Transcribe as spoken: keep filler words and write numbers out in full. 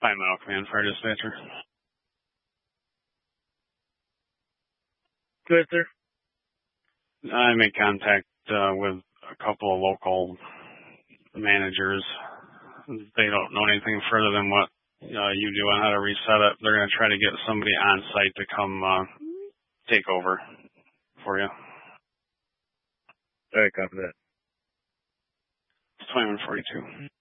Five Mile Command Fire Dispatcher. Go ahead, sir. I made contact uh, with a couple of local managers. They don't know anything further than what uh, you do on how to reset it. They're going to try to get somebody on site to come uh, take over for you. All right, copy that. twenty-one forty-two.